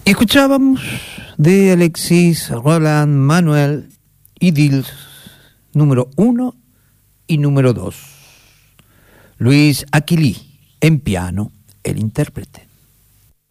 Escuchábamos de Alexis Roland Manuel Idils número 1 y número 2. Luis Aquilí en piano, el intérprete.